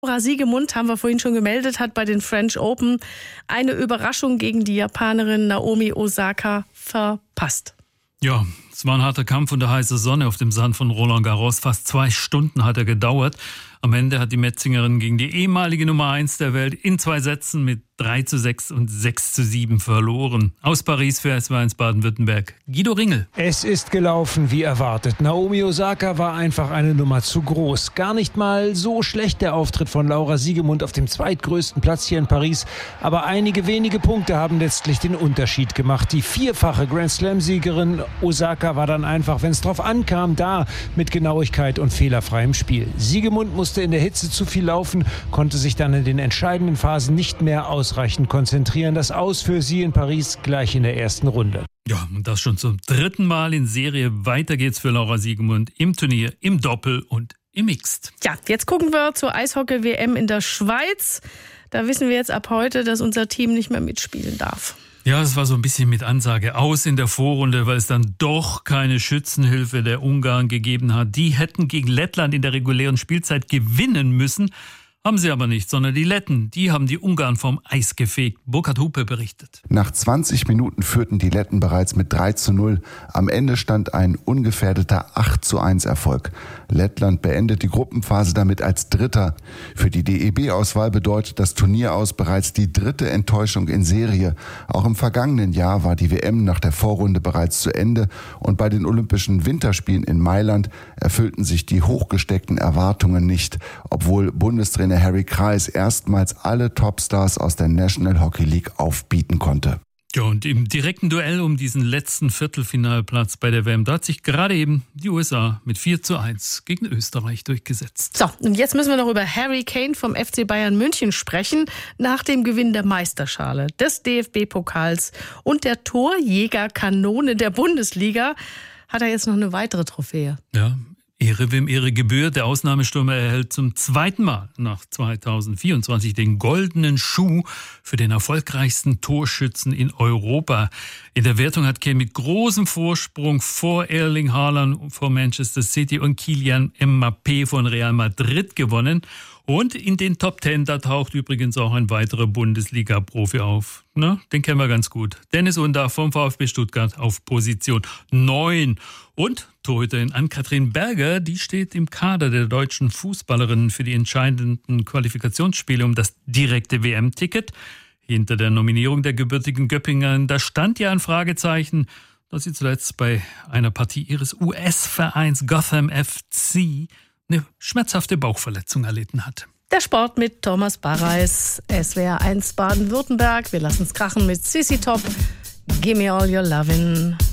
Laura Siegemund, haben wir vorhin schon gemeldet, hat bei den French Open eine Überraschung gegen die Japanerin Naomi Osaka verpasst. Ja, es war ein harter Kampf unter heißer Sonne auf dem Sand von Roland Garros. Fast 2 Stunden hat er gedauert. Am Ende hat die Metzingerin gegen die ehemalige Nummer 1 der Welt in 2 Sätzen mit 3:6 und 6:7 verloren. Aus Paris für SWR1 Baden-Württemberg, Guido Ringel. Es ist gelaufen wie erwartet. Naomi Osaka war einfach eine Nummer zu groß. Gar nicht mal so schlecht der Auftritt von Laura Siegemund auf dem zweitgrößten Platz hier in Paris. Aber einige wenige Punkte haben letztlich den Unterschied gemacht. Die 4-fache Grand-Slam-Siegerin Osaka war dann einfach, wenn es drauf ankam, da mit Genauigkeit und fehlerfreiem Spiel. Siegemund musste in der Hitze zu viel laufen, konnte sich dann in den entscheidenden Phasen nicht mehr ausreichend konzentrieren. Das Aus für sie in Paris gleich in der ersten Runde. Ja, und das schon zum 3. Mal in Serie. Weiter geht's für Laura Siegemund im Turnier, im Doppel und im Mixed. Ja, jetzt gucken wir zur Eishockey-WM in der Schweiz. Da wissen wir jetzt ab heute, dass unser Team nicht mehr mitspielen darf. Ja, es war so ein bisschen mit Ansage aus in der Vorrunde, weil es dann doch keine Schützenhilfe der Ungarn gegeben hat. Die hätten gegen Lettland in der regulären Spielzeit gewinnen müssen. Haben sie aber nicht, sondern die Letten, die haben die Ungarn vom Eis gefegt. Burkhard Hupe berichtet. Nach 20 Minuten führten die Letten bereits mit 3:0. Am Ende stand ein ungefährdeter 8:1 Erfolg. Lettland beendet die Gruppenphase damit als Dritter. Für die DEB-Auswahl bedeutet das Turnier aus bereits die 3. Enttäuschung in Serie. Auch im vergangenen Jahr war die WM nach der Vorrunde bereits zu Ende und bei den Olympischen Winterspielen in Mailand erfüllten sich die hochgesteckten Erwartungen nicht, obwohl Bundestrainer Harry Kreis erstmals alle Topstars aus der National Hockey League aufbieten konnte. Ja, und im direkten Duell um diesen letzten Viertelfinalplatz bei der WM, da hat sich gerade eben die USA mit 4:1 gegen Österreich durchgesetzt. So, und jetzt müssen wir noch über Harry Kane vom FC Bayern München sprechen. Nach dem Gewinn der Meisterschale, des DFB-Pokals und der Torjägerkanone der Bundesliga hat er jetzt noch eine weitere Trophäe. Ja, Ehre wem Ehre gebührt. Der Ausnahmestürmer erhält zum 2. Mal nach 2024 den goldenen Schuh für den erfolgreichsten Torschützen in Europa. In der Wertung hat Kane mit großem Vorsprung vor Erling Haaland von Manchester City und Kylian Mbappé von Real Madrid gewonnen. Und in den Top 10, da taucht übrigens auch ein weiterer Bundesliga-Profi auf. Na, den kennen wir ganz gut. Dennis Undaff vom VfB Stuttgart auf Position 9. Und Torhüterin Ann-Kathrin Berger, die steht im Kader der deutschen Fußballerinnen für die entscheidenden Qualifikationsspiele um das direkte WM-Ticket. Hinter der Nominierung der gebürtigen Göppingerin, da stand ja ein Fragezeichen, dass sie zuletzt bei einer Partie ihres US-Vereins Gotham FC eine schmerzhafte Bauchverletzung erlitten hat. Der Sport mit Thomas Barreis, SWR1 Baden-Württemberg. Wir lassen es krachen mit Sissy Top. Gimme all your lovin'.